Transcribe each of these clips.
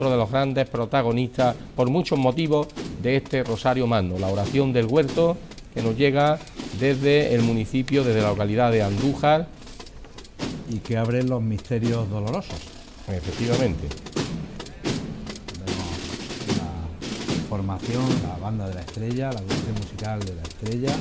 de los grandes protagonistas por muchos motivos de este Rosario Magno, la oración del Huerto, que nos llega desde el municipio, desde la localidad de Andújar. Y que abre los misterios dolorosos. Efectivamente. Vemos la formación, la banda de la Estrella, la agrupación musical de la Estrella,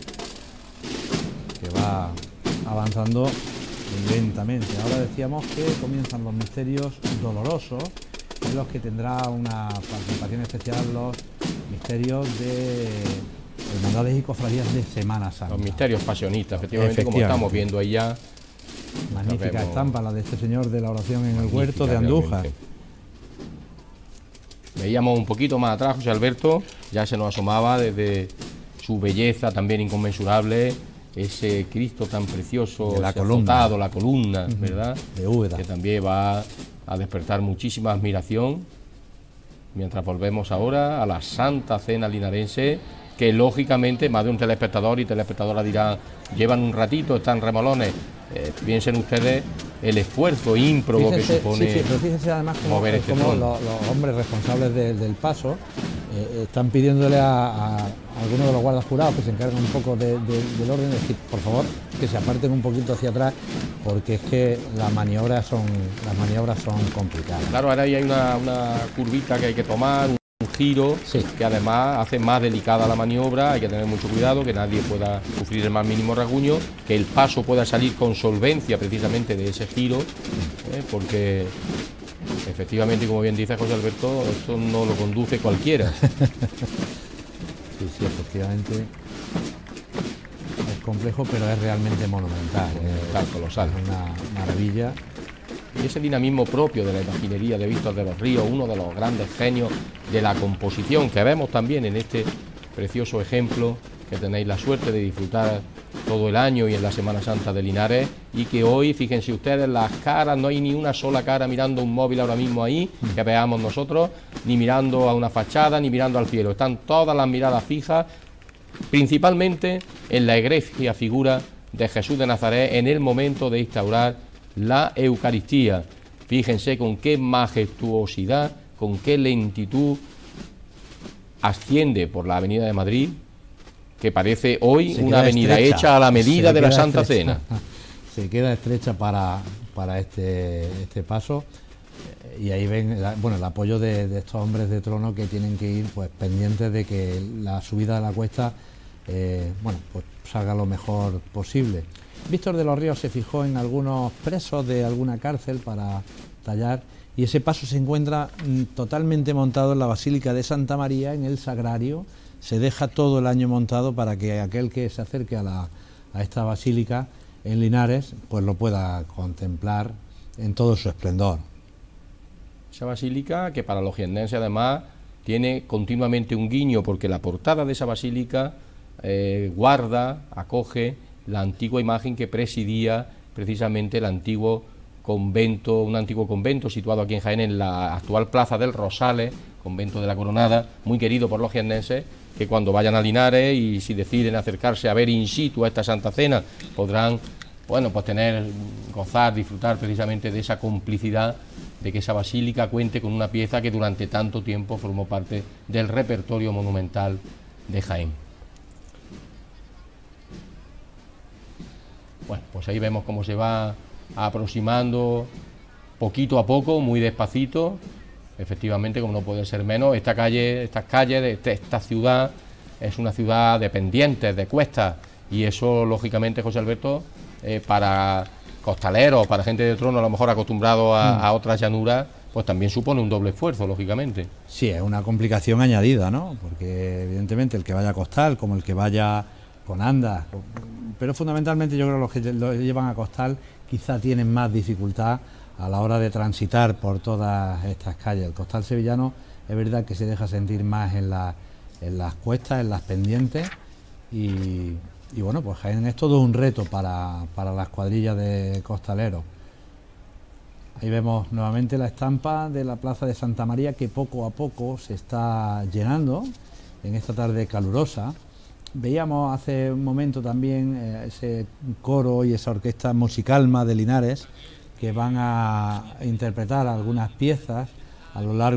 que va avanzando lentamente. Ahora decíamos que comienzan los misterios dolorosos, en los que tendrá una participación especial los misterios de hermandades y cofradías de Semana Santa. Los misterios pasionistas, efectivamente, como estamos viendo ahí ya. Magnífica estampa la de este señor de la oración en el Huerto de Andújar. Realmente. Veíamos un poquito más atrás, José Alberto, ya se nos asomaba desde su belleza también inconmensurable, ese Cristo tan precioso, de la columna, la columna, ¿verdad? De Úbeda. Que también va a despertar muchísima admiración. Mientras volvemos ahora a la Santa Cena Linarense, que lógicamente más de un telespectador y telespectadora dirán, llevan un ratito, están remolones. Piensen ustedes el esfuerzo ímprobo que supone. Sí, pero fíjense además cómo los hombres responsables del paso están pidiéndole a algunos de los guardas jurados que se encargan un poco del orden, es decir, por favor, que se aparten un poquito hacia atrás, porque es que las maniobras son complicadas. Claro, ahora ahí hay una curvita que hay que tomar, un giro, sí, que además hace más delicada la maniobra, hay que tener mucho cuidado, que nadie pueda sufrir el más mínimo rasguño, que el paso pueda salir con solvencia precisamente de ese giro, porque efectivamente, como bien dice José Alberto, esto no lo conduce cualquiera. Sí, efectivamente es complejo, pero es realmente monumental, colosal. Es una maravilla. Y ese dinamismo propio de la imaginería de Víctor de los Ríos, uno de los grandes genios de la composición, que vemos también en este precioso ejemplo que tenéis la suerte de disfrutar todo el año y en la Semana Santa de Linares, y que hoy, fíjense ustedes, las caras, no hay ni una sola cara mirando un móvil ahora mismo ahí, que veamos nosotros, ni mirando a una fachada, ni mirando al cielo, están todas las miradas fijas, principalmente en la egregia figura de Jesús de Nazaret en el momento de instaurar la Eucaristía. Fíjense con qué majestuosidad, con qué lentitud asciende por la Avenida de Madrid, que parece hoy una avenida estrecha, hecha a la medida de la Santa Cena. Se queda estrecha para este paso, y ahí ven el apoyo de estos hombres de trono, que tienen que ir pues pendientes de que la subida de la cuesta pues salga lo mejor posible. Víctor de los Ríos se fijó en algunos presos de alguna cárcel para tallar, y ese paso se encuentra totalmente montado en la Basílica de Santa María, en el Sagrario. Se deja todo el año montado para que aquel que se acerque a esta basílica en Linares pues lo pueda contemplar en todo su esplendor. Esa basílica, que para los jiennenses además tiene continuamente un guiño, porque la portada de esa basílica acoge la antigua imagen que presidía precisamente el antiguo convento, un antiguo convento situado aquí en Jaén, en la actual Plaza del Rosales, convento de la Coronada, muy querido por los jiennenses, que cuando vayan a Linares y si deciden acercarse a ver in situ a esta Santa Cena, podrán, pues gozar, disfrutar precisamente de esa complicidad de que esa basílica cuente con una pieza que durante tanto tiempo formó parte del repertorio monumental de Jaén. Bueno, pues ahí vemos cómo se va aproximando poquito a poco, muy despacito. Efectivamente, como no puede ser menos, estas calles de esta ciudad es una ciudad de pendientes, de cuestas, y eso, lógicamente, José Alberto, para costaleros, para gente de trono a lo mejor acostumbrado a otras llanuras, pues también supone un doble esfuerzo, lógicamente. Sí, es una complicación añadida, ¿no? Porque evidentemente el que vaya a costal, como el que vaya con andas, pero fundamentalmente yo creo que los que lo llevan a costal quizá tienen más dificultad a la hora de transitar por todas estas calles. El costal sevillano es verdad que se deja sentir más en las cuestas, en las pendientes, y bueno, pues Jaén es todo un reto para las cuadrillas de costaleros. Ahí vemos nuevamente la estampa de la Plaza de Santa María, que poco a poco se está llenando en esta tarde calurosa. Veíamos hace un momento también ese coro y esa orquesta Musicalma de Linares, que van a interpretar algunas piezas a lo largo